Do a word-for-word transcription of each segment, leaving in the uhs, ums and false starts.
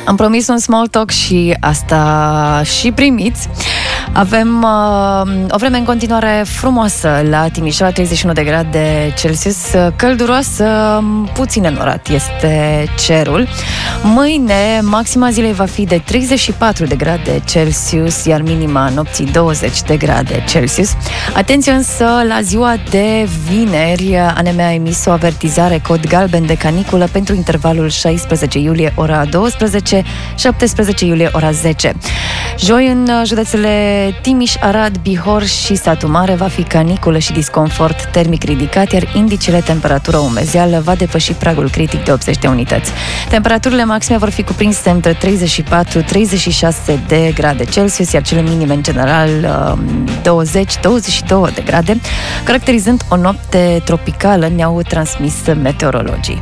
Am promis un small talk și asta și primiți. Avem uh, o vreme în continuare frumoasă la Timișoara, treizeci și unu de grade Celsius, călduroasă, puțin înorat este cerul. Mâine, maxima zilei va fi de treizeci și patru de grade Celsius, iar minima nopții douăzeci de grade Celsius. Atenție însă, la ziua de vineri, A N M a emis o avertizare cod galben de caniculă pentru intervalul șaisprezece iulie ora douăsprezece, șaptesprezece iulie ora zece. Joi, în județele Timiș, Arad, Bihor și Satu Mare va fi caniculă și disconfort termic ridicat, iar indicele temperatură umezeală va depăși pragul critic de optzeci de unități. Temperaturile maxime vor fi cuprinse între treizeci și patru - treizeci și șase de grade Celsius, iar cele minime în general douăzeci - douăzeci și două de grade, caracterizând o noapte tropicală, ne-au transmis meteorologii.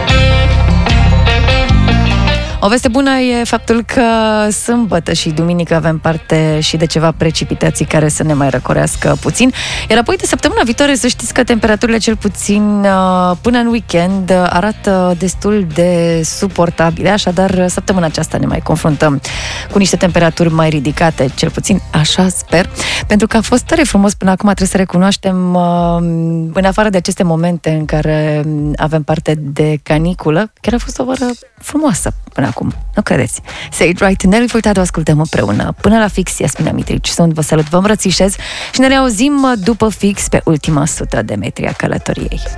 O veste bună e faptul că sâmbătă și duminică avem parte și de ceva precipitații care să ne mai răcorească puțin. Iar apoi de săptămâna viitoare să știți că temperaturile cel puțin până în weekend arată destul de suportabile, așadar săptămâna aceasta ne mai confruntăm cu niște temperaturi mai ridicate, cel puțin așa sper, pentru că a fost tare frumos până acum, trebuie să recunoaștem, în afară de aceste momente în care avem parte de caniculă, chiar a fost o vară frumoasă până acum, nu credeți? Say it right, Nelly Furtado, ascultăm împreună. Până la fix, Iasmina Mitrici sunt, vă salut, vă îmbrățișez și ne reauzim după fix pe ultima sută de metri a călătoriei.